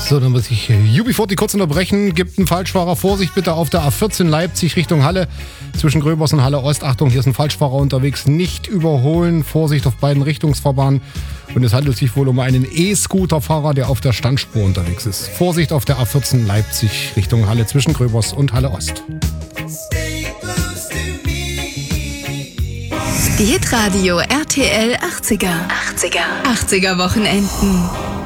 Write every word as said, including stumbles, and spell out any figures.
So, dann muss ich U B vierzig kurz unterbrechen. Gibt einen Falschfahrer. Vorsicht bitte auf der A vierzehn Leipzig Richtung Halle. Zwischen Gröbers und Halle Ost. Achtung, hier ist ein Falschfahrer unterwegs. Nicht überholen. Vorsicht auf beiden Richtungsfahrbahnen. Und es handelt sich wohl um einen E-Scooter-Fahrer, der auf der Standspur unterwegs ist. Vorsicht auf der A vierzehn Leipzig Richtung Halle zwischen Gröbers und Halle Ost. Die Hitradio R T L achtziger. achtziger. achtziger Wochenenden.